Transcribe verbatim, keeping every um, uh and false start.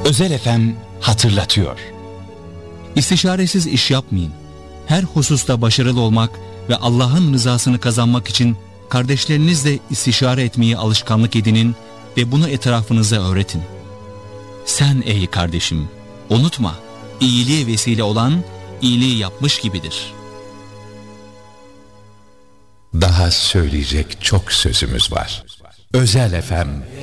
Özel F M hatırlatıyor. İstişaresiz iş yapmayın. Her hususta başarılı olmak ve Allah'ın rızasını kazanmak için kardeşlerinizle istişare etmeyi alışkanlık edinin ve bunu etrafınıza öğretin. Sen ey kardeşim, unutma, iyiliğe vesile olan iyiliği yapmış gibidir. Daha söyleyecek çok sözümüz var. Özel F M